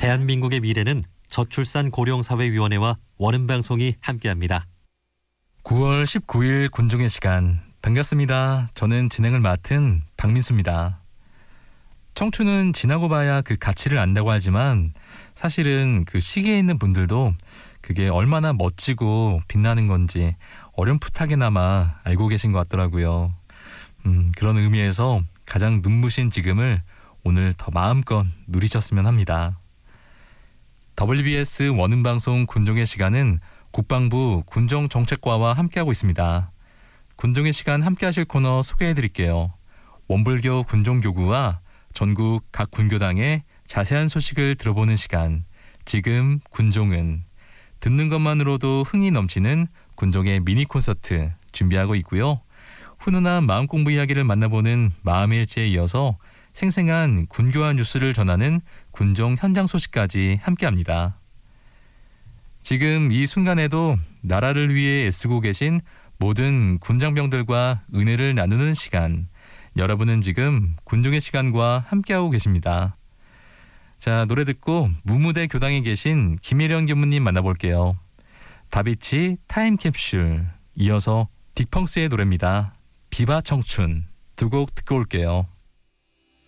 대한민국의 미래는 저출산 고령사회위원회와 원음방송이 함께합니다. 9월 19일 군종의 시간, 반갑습니다. 저는 진행을 맡은 박민수입니다. 청춘은 지나고 봐야 그 가치를 안다고 하지만 사실은 그 시기에 있는 분들도 그게 얼마나 멋지고 빛나는 건지 어렴풋하게나마 알고 계신 것 같더라고요. 그런 의미에서 가장 눈부신 지금을 오늘 더 마음껏 누리셨으면 합니다. WBS 원음방송 군종의 시간은 국방부 군종정책과와 함께하고 있습니다. 군종의 시간 함께하실 코너 소개해드릴게요. 원불교 군종교구와 전국 각 군교당의 자세한 소식을 들어보는 시간, 지금 군종은 듣는 것만으로도 흥이 넘치는 군종의 미니 콘서트 준비하고 있고요. 훈훈한 마음공부 이야기를 만나보는 마음의 일지에 이어서 생생한 군교화 뉴스를 전하는 군종 현장 소식까지 함께합니다. 지금 이 순간에도 나라를 위해 애쓰고 계신 모든 군장병들과 은혜를 나누는 시간, 여러분은 지금 군종의 시간과 함께하고 계십니다. 자, 노래 듣고 무무대 교당에 계신 김혜령 교무님 만나볼게요. 다비치 타임캡슐, 이어서 딕펑스의 노래입니다. 비바 청춘, 두 곡 듣고 올게요.